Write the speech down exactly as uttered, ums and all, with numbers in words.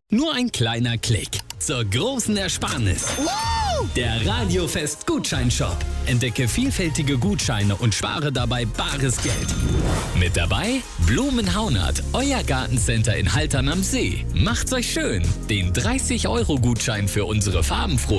Nur ein kleiner Klick zur großen Ersparnis. Der Radiofest Gutscheinshop. Entdecke vielfältige Gutscheine und spare dabei bares Geld. Mit dabei Blumenhaunert, euer Gartencenter in Haltern am See. Macht's euch schön. Den dreißig Euro Gutschein für unsere farbenfrohe